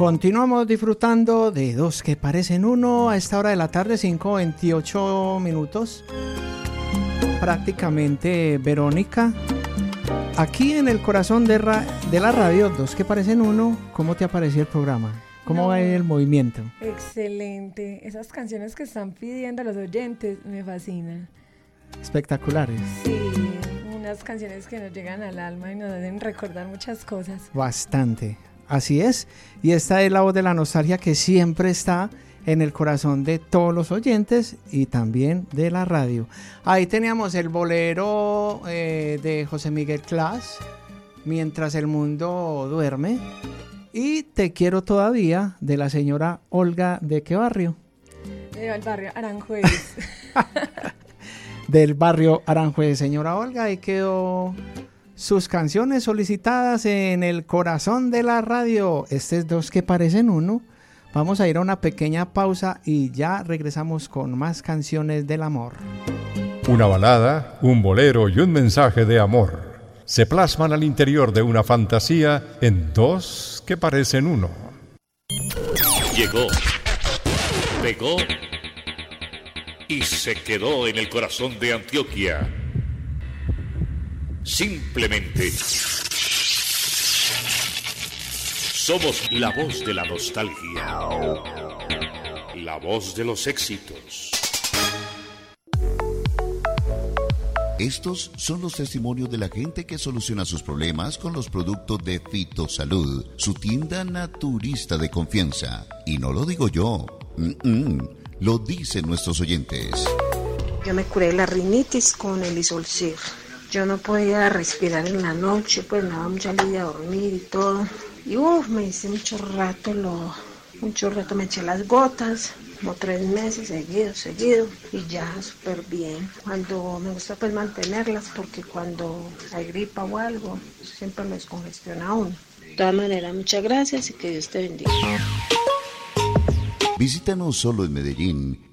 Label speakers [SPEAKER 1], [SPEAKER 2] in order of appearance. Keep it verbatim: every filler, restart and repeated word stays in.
[SPEAKER 1] Continuamos disfrutando de Dos que Parecen Uno a esta hora de la tarde, cinco veintiocho minutos. Prácticamente, Verónica, aquí en el corazón de, ra- de la radio, Dos que Parecen Uno, ¿cómo te apareció el programa? ¿Cómo
[SPEAKER 2] No,
[SPEAKER 1] va el movimiento?
[SPEAKER 2] excelente. Esas canciones que están pidiendo los oyentes me fascinan.
[SPEAKER 1] Espectaculares.
[SPEAKER 2] Sí, unas canciones que nos llegan al alma y nos hacen recordar muchas cosas.
[SPEAKER 1] Bastante. Así es. Y esta es la voz de la nostalgia que siempre está en el corazón de todos los oyentes y también de la radio. Ahí teníamos el bolero eh, de José Miguel Clas, Mientras el mundo duerme. Y Te quiero todavía, de la señora Olga. ¿De qué barrio?
[SPEAKER 2] Eh, el barrio Aranjuez.
[SPEAKER 1] Del barrio Aranjuez. Señora Olga, ahí quedó sus canciones solicitadas en el corazón de la radio. Estos Dos que Parecen Uno. Vamos a ir a una pequeña pausa y ya regresamos con más canciones del amor.
[SPEAKER 3] Una balada, un bolero y un mensaje de amor se plasman al interior de una fantasía en Dos que Parecen Uno.
[SPEAKER 4] Llegó, pegó y se quedó en el corazón de Antioquia. Simplemente somos la voz de la nostalgia, la voz de los éxitos.
[SPEAKER 5] Estos son los testimonios de la gente que soluciona sus problemas con los productos de Fitosalud, su tienda naturista de confianza. Y no lo digo yo, Mm-mm. lo dicen nuestros oyentes.
[SPEAKER 6] Yo me curé la rinitis con el Isolcir. Yo no podía respirar en la noche, pues me daba mucha lidia dormir y todo. Y uff, me hice mucho rato, lo, mucho rato me eché las gotas, como tres meses seguido, seguido, y ya súper bien. Cuando me gusta pues mantenerlas, porque cuando hay gripa o algo, siempre me descongestiona uno. De todas maneras, muchas gracias y que Dios te bendiga.
[SPEAKER 5] Visítanos solo en Medellín